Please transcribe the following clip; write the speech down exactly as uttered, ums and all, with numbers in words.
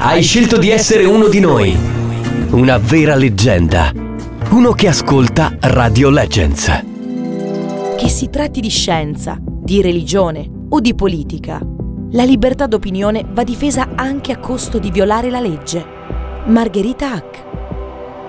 Hai scelto di essere uno di noi. Una vera leggenda. Uno che ascolta Radio Legends. Che si tratti di scienza, di religione o di politica, la libertà d'opinione va difesa anche a costo di violare la legge. Margherita Hack.